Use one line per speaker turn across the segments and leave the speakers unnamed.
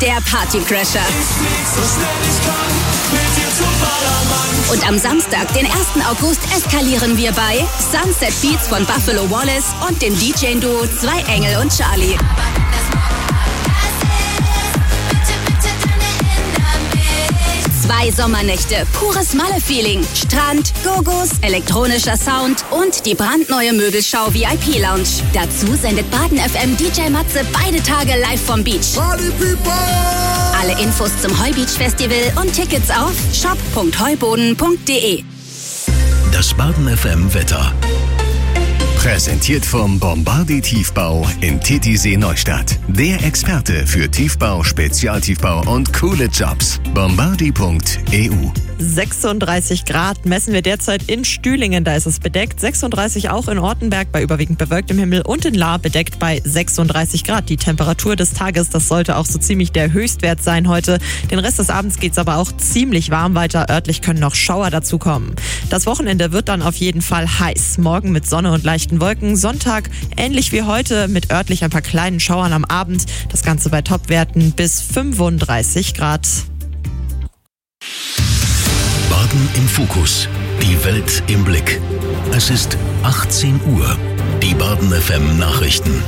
der Partycrasher. Und am Samstag, den 1. August, eskalieren wir bei Sunset Beats von Buffalo Wallace und dem DJ-Duo Zwei Engel und Charlie. 2 Sommernächte, pures Malle-Feeling, Strand, Gogos, elektronischer Sound und die brandneue Möbelschau VIP-Lounge. Dazu sendet Baden FM DJ Matze beide Tage live vom Beach.
Party People!
Alle Infos zum Heubeach Festival und Tickets auf shop.heuboden.de.
Das Baden FM Wetter. Präsentiert vom Bombardi Tiefbau in Titisee Neustadt. Der Experte für Tiefbau, Spezialtiefbau und coole Jobs. Bombardi.eu.
36 Grad messen wir derzeit in Stühlingen, da ist es bedeckt. 36 auch in Ortenberg bei überwiegend bewölktem Himmel und in Lahr bedeckt bei 36 Grad. Die Temperatur des Tages, das sollte auch so ziemlich der Höchstwert sein heute. Den Rest des Abends geht's aber auch ziemlich warm weiter. Örtlich können noch Schauer dazukommen. Das Wochenende wird dann auf jeden Fall heiß. Morgen mit Sonne und leichten Wolken. Sonntag ähnlich wie heute mit örtlich ein paar kleinen Schauern am Abend. Das Ganze bei Topwerten bis 35 Grad.
Baden im Fokus. Die Welt im Blick. Es ist 18 Uhr. Die Baden FM Nachrichten.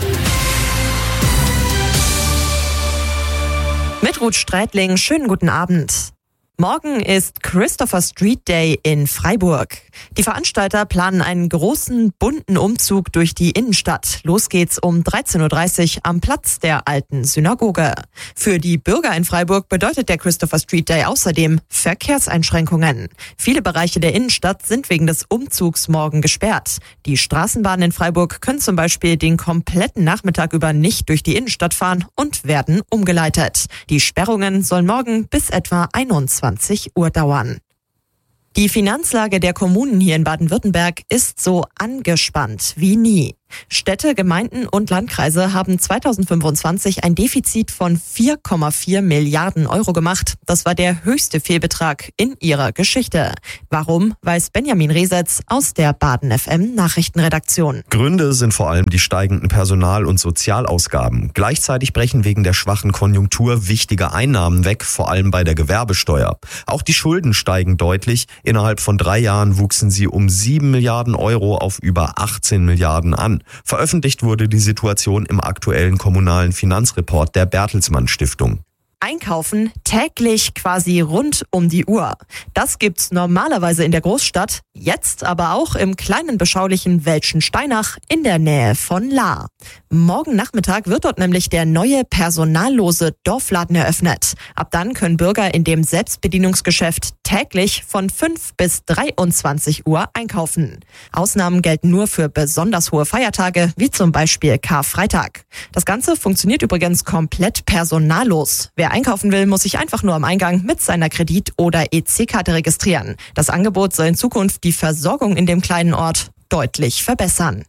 Mit Ruth Streitling, schönen guten Abend. Morgen ist Christopher Street Day in Freiburg. Die Veranstalter planen einen großen, bunten Umzug durch die Innenstadt. Los geht's um 13.30 Uhr am Platz der alten Synagoge. Für die Bürger in Freiburg bedeutet der Christopher Street Day außerdem Verkehrseinschränkungen. Viele Bereiche der Innenstadt sind wegen des Umzugs morgen gesperrt. Die Straßenbahnen in Freiburg können zum Beispiel den kompletten Nachmittag über nicht durch die Innenstadt fahren und werden umgeleitet. Die Sperrungen sollen morgen bis etwa 21 Uhr dauern. Die Finanzlage der Kommunen hier in Baden-Württemberg ist so angespannt wie nie. Städte, Gemeinden und Landkreise haben 2025 ein Defizit von 4,4 Milliarden Euro gemacht. Das war der höchste Fehlbetrag in ihrer Geschichte. Warum, weiß Benjamin Resetz aus der Baden FM Nachrichtenredaktion.
Gründe sind vor allem die steigenden Personal- und Sozialausgaben. Gleichzeitig brechen wegen der schwachen Konjunktur wichtige Einnahmen weg, vor allem bei der Gewerbesteuer. Auch die Schulden steigen deutlich. Innerhalb von 3 Jahren wuchsen sie um 7 Milliarden Euro auf über 18 Milliarden an. Veröffentlicht wurde die Situation im aktuellen kommunalen Finanzreport der Bertelsmann Stiftung.
Einkaufen täglich quasi rund um die Uhr. Das gibt's normalerweise in der Großstadt, jetzt aber auch im kleinen beschaulichen Welschensteinach in der Nähe von Lahr. Morgen Nachmittag wird dort nämlich der neue personallose Dorfladen eröffnet. Ab dann können Bürger in dem Selbstbedienungsgeschäft täglich von 5 bis 23 Uhr einkaufen. Ausnahmen gelten nur für besonders hohe Feiertage, wie zum Beispiel Karfreitag. Das Ganze funktioniert übrigens komplett personallos. Wer einkaufen will, muss sich einfach nur am Eingang mit seiner Kredit- oder EC-Karte registrieren. Das Angebot soll in Zukunft die Versorgung in dem kleinen Ort deutlich verbessern.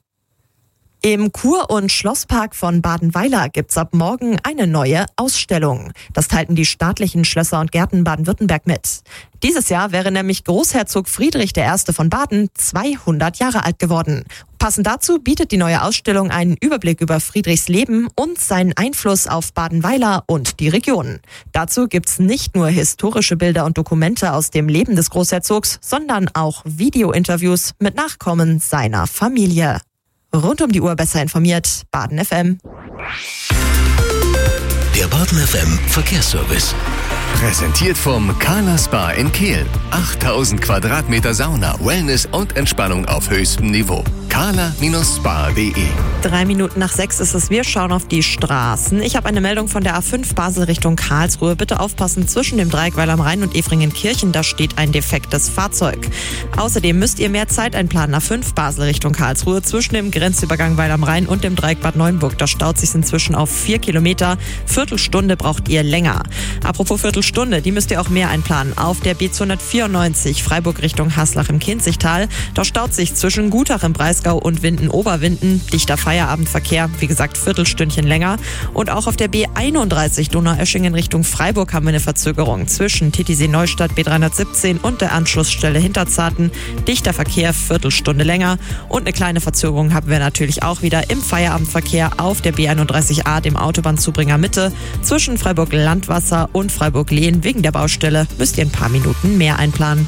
Im Kur- und Schlosspark von Badenweiler gibt's ab morgen eine neue Ausstellung. Das teilten die staatlichen Schlösser und Gärten Baden-Württemberg mit. Dieses Jahr wäre nämlich Großherzog Friedrich I. von Baden 200 Jahre alt geworden. Passend dazu bietet die neue Ausstellung einen Überblick über Friedrichs Leben und seinen Einfluss auf Badenweiler und die Region. Dazu gibt's nicht nur historische Bilder und Dokumente aus dem Leben des Großherzogs, sondern auch Videointerviews mit Nachkommen seiner Familie. Rund um die Uhr besser informiert, Baden FM.
Der Baden FM Verkehrsservice. Präsentiert vom Kala Spa in Kehl. 8000 Quadratmeter Sauna, Wellness und Entspannung auf höchstem Niveau. kala-spa.de.
5:03 ist es. Wir schauen auf die Straßen. Ich habe eine Meldung von der A5 Basel Richtung Karlsruhe. Bitte aufpassen, zwischen dem Dreieck Weil am Rhein und Efringen-Kirchen, da steht ein defektes Fahrzeug. Außerdem müsst ihr mehr Zeit einplanen. A5 Basel Richtung Karlsruhe. Zwischen dem Grenzübergang Weil am Rhein und dem Dreieck Bad Neuenburg, da staut sich inzwischen auf 4 Kilometer. Viertelstunde braucht ihr länger. Apropos Viertelstunde, die müsst ihr auch mehr einplanen. Auf der B294 Freiburg Richtung Haslach im Kinzigtal, da staut sich zwischen Gutach im Breisgau Breisgau und Winden-Oberwinden. Dichter Feierabendverkehr, wie gesagt, Viertelstündchen länger. Und auch auf der B31 Donaueschingen Richtung Freiburg haben wir eine Verzögerung zwischen Titisee Neustadt B317 und der Anschlussstelle Hinterzarten. Dichter Verkehr, Viertelstunde länger. Und eine kleine Verzögerung haben wir natürlich auch wieder im Feierabendverkehr auf der B31A, dem Autobahnzubringer Mitte. Zwischen Freiburg-Landwasser und Freiburg-Lehn wegen der Baustelle müsst ihr ein paar Minuten mehr einplanen.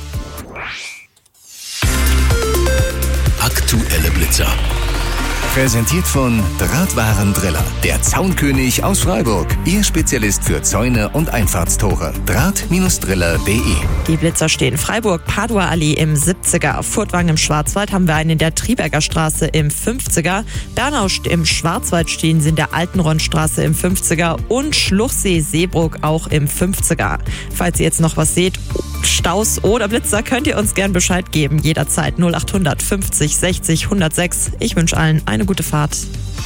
Aktuelle Blitzer. Präsentiert von Drahtwarendriller, der Zaunkönig aus Freiburg. Ihr Spezialist für Zäune und Einfahrtstore. Draht-driller.de.
Die Blitzer stehen Freiburg, Padua Allee im 70er. Furtwangen im Schwarzwald haben wir einen in der Triberger Straße im 50er. Bernau im Schwarzwald stehen sie in der Altenronnstraße im 50er. Und Schluchsee-Seebruck auch im 50er. Falls ihr jetzt noch was seht, Staus oder Blitzer, könnt ihr uns gern Bescheid geben. Jederzeit 0800 50 60 106. Ich wünsche allen eine gute Fahrt.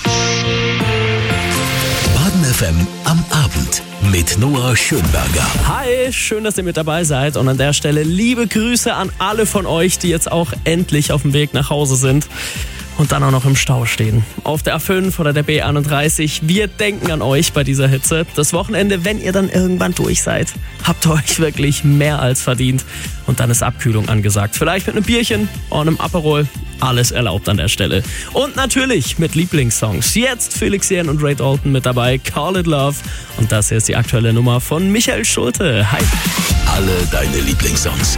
Baden FM am Abend mit Noah Schönberger.
Hi, schön, dass ihr mit dabei seid. Und an der Stelle liebe Grüße an alle von euch, die jetzt auch endlich auf dem Weg nach Hause sind. Und dann auch noch im Stau stehen. Auf der A5 oder der B31. Wir denken an euch bei dieser Hitze. Das Wochenende, wenn ihr dann irgendwann durch seid, habt ihr euch wirklich mehr als verdient. Und dann ist Abkühlung angesagt. Vielleicht mit einem Bierchen oder einem Aperol. Alles erlaubt an der Stelle. Und natürlich mit Lieblingssongs. Jetzt Felix Jähn und Ray Dalton mit dabei. Call It Love. Und das hier ist die aktuelle Nummer von Michael Schulte. Hi.
Alle deine Lieblingssongs.